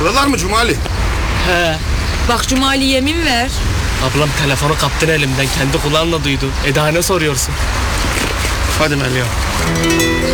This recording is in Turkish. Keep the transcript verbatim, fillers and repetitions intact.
Buradalar mı Cumali? He. Bak Cumali yemin ver. Ablam telefonu kaptın elimden. Kendi kulağınla duydu. Eda ne soruyorsun? Hadi Meryem.